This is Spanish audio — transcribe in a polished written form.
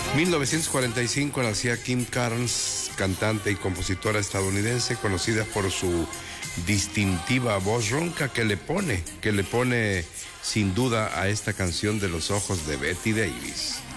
1945 nacía Kim Carnes, cantante y compositora estadounidense conocida por su distintiva voz ronca que le pone sin duda a esta canción de los ojos de Betty Davis.